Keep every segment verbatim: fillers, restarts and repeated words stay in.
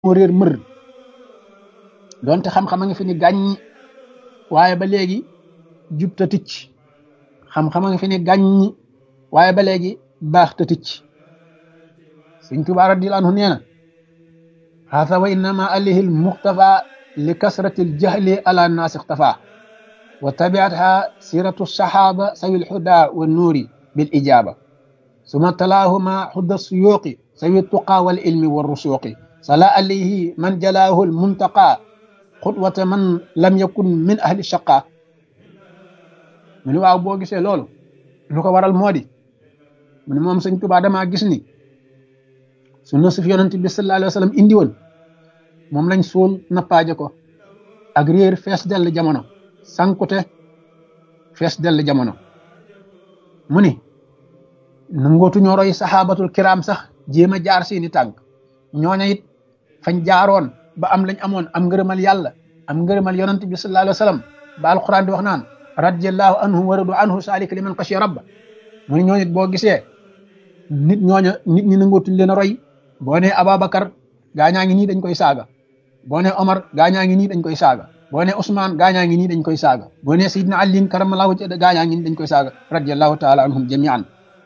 moo réer mër donte xam-xam a ngi fi ni gàññi waaye ba léegi jub ta ticc xam-xam a ngi fi ni gàññi waaye ba léegi baax ta ticc Sëñ Tuubaa radiyallaahu anhu nee na haasa wa innama alayhi lmuxtafa li kasrati ljahli ala naasi ixtafa wa tabiatha siratu saxaaba sawi lhuda wa nuuri bil ijaaba suma talaahuma xudda suyuuqi sawi tuqa wal ilmi wa rusuuqi sala alayhi man jalaahu lmuntaqa xutwata man lam yakun min ahli shaqa mu ni waaw boo gisee loolu lu ko waral moo di mu ni moom Sëñ Tuubaa damaa gis ni sunna su fi yonent bi sallallahu alayhi wa sallam indi woon moom lañ suul nappaaje ko ak réer fees dell jamono sankute fees dell jamono mu ni nangootu ñoo roy saxaabatul kiraam sax jéem a jaar seeni tànk ñooña it fañ jaaroon ba am lañ amoon am ngërëmal yàlla am ngërëmal yonent bi sallallahu alayhi wa sallam ba alquran di wax naan radiyallahu anhum wa radu anhu saalika liman xashiya rabba mu ni ñooñu it boo gisee nit ñooña nit ñi nangootuñ leen a roy boo nee Ababacar gaañaa ngi nii dañ koy saaga boo nee Omar gaañaa ngi nii dañ koy saaga boo nee Ousmane gaañaa ngi nii dañ koy saaga boo nee Seydina Ali karamallahu wajhahu gaañaa ngi nii dañ koy saaga radiyallahu taala anhum jamian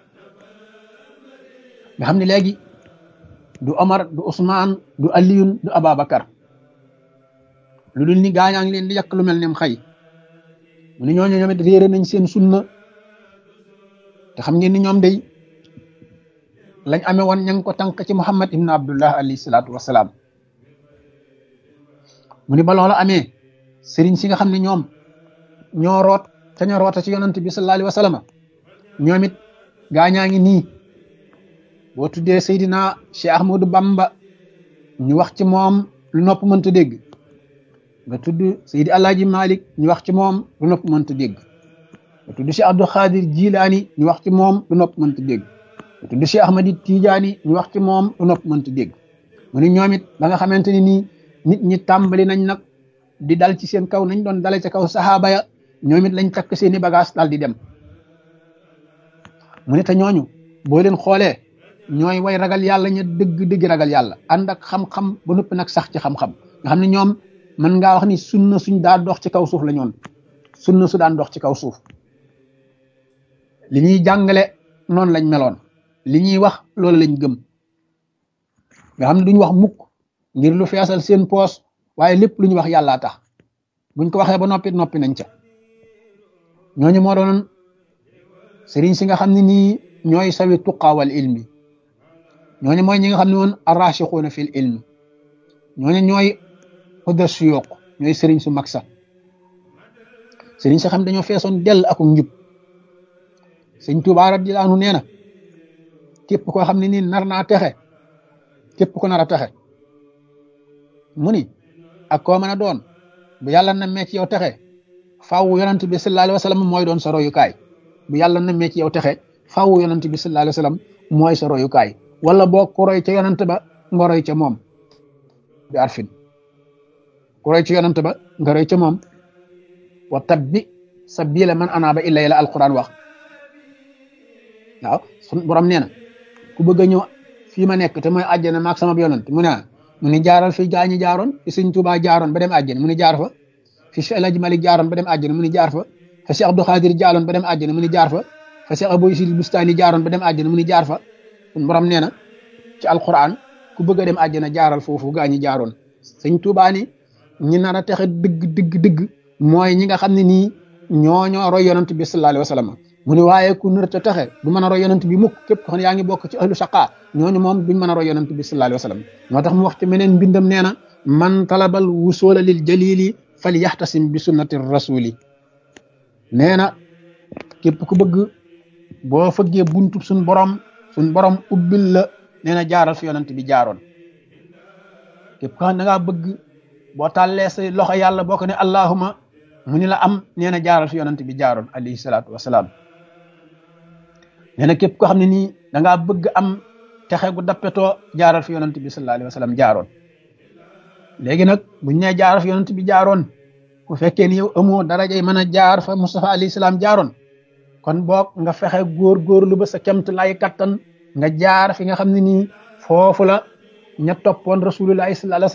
nga xam ne léegi du Omar du Ousmane du Aliyun du Ababacar lu dul ni gaañaa ngi leen di yàq lu mel ne xëy mu ne ñooñu ñoom it réere nañ seen sunna te xam ngeen ni ñoom day lañ amee woon ña ngi ko tànk ci Muhammad ibn Abdullah alayhi salaatu wasalaam mu ni ba loola amee sëriñ si nga xam ne ñoom ñoo root te ñoo roota ci yonant bi sallallahu alayhi wa sallam ñoom it gaañaa ngi nii boo tuddee Seydina Cheikh Ahmadou Bamba ñu wax ci moom lu nopp mënta dégg nga tudd Seydi Alaaji Malik ñu wax ci moom lu nopp mënta dégg nga tudd Cheikh Abdou Khadir Jilaani ñu wax ci moom lu nopp mënta dégg nga tudd Cheikh Ahmadi Tijaani ñu wax ci moom lu nopp mënta dégg mu ne ñoom it ba nga xamante ni nii nit ñi tàmbali nañ nag di dal ci seen kaw nañ doon dale ca kaw saxaaba ya ñoom it lañ takk seeni bagage dal di dem mu ne te ñooñu boo leen xoolee ñooy way ragal yàlla ña dëgg dëgg ragal yàlla ànd ak xam-xam ba noppi nag sax ci xam-xam nga xam ne ñoom mën ngaa wax ni sunna suñ daa dox ci kaw suuf la ñoon sunna su daan dox ci kaw suuf li ñuy jàngale noonu lañ meloon li ñuy wax loolu lañ gëm nga xam ne duñ wax mukk ngir lu feesal seen poos waaye lépp lu ñu wax yàllaa tax buñ ko waxee ba noppi noppi nañ ca ñooñu moo doon sëriñ si nga xam ne nii ñooy sawi tuqa wal ilmi ñooñu mooy ñi nga xam ne woon arrachixuuna fil ilmi ñooñu ñooy hudda suyuq ñooy sëriñ su mag sax sëriñ si xam dañoo feesoon dell ak njub sëñ Tuubaa radiyallaahu anhu nee na képp koo xam ne nii nar naa texe képp ko nar a texe mu ni ak koo mën a doon bu yàlla na mee ci yow texe faaw yonent bi sallallaahu alayhi wa sallam mooy doon sa royukaay bu yàlla na mee ci yow texe faaw yonent bi sallallaahu alayhi wa sallam mooy sa royukaay wala boo ku roy ca yonent ba nga roy ca moom bi arfin ku roy ca yonent ba nga roy ca moom wa tabbi sabila man anaaba ilayya la alquran wax waaw sun borom nee na ku bëgg a ñëw fii ma nekk te mooy àjjana maag sama yonent mu ne mu ni jaaral fi gaañi jaaroon fi Sëñ Tuubaa jaaroon ba dem àjjana mu ni jaar fa fi Cheikh El Hadji Malick jaaroon ba dem àjjana mu ni jaar fa fa Cheikh Abdou Khadir jaaroon ba dem àjjana mu ni jaar fa fa Cheikh Abou Isil Bustani jaaroon ba dem àjjana mu ni jaar fa sun borom nee na ci alquran ku bëgg a dem àjjana jaaral foofu gaañi jaaroon Sëñ Tuubaa ni ñi nar a texe dëgg dëgg dëgg mooy ñi nga xam ne nii ñoo ñoo roy yonent bi sallallahu alayhi wa sallam mu ne waaye ku nar a texe du mën a roy yonent bi mukk képp ko xam ne yaa ngi bokk ci ahlu shaqa ñooñu moom duñ mën a roy yonent bi sallallahu alayhi wa sallam moo tax mu wax ci meneen mbindam nee na man talabal wusula lil jalili fal yaxtasim bi sunnati rasuli nee na képp ku bëgg boo fëggee buntu suñ borom suñ borom ubbil la nee na jaaral fi yonent bi jaaroon képp ko xam ne da ngaa bëgg boo tàllee say loxo yàlla boo ko ne allahuma mu ni la am nee na jaaral fi yonent bi jaaroon alayhi salaatu wasalaam nee na képp koo xam ne nii da ngaa bëgg am texe gu dappetoo jaaral fi yonent bi sallallahu alayhi wa sallam jaaroon léegi nag buñ nee jaaral fi yonent bi jaaroon bu fekkee ni yow amoo darajay mën a jaar fa Mustafa alayhi salaam jaaroon kon boog nga fexe góor góorlu ba sa kemt lay kattan nga jaar fi nga xam ne nii foofu la ña toppoon rasulullahi sallallahu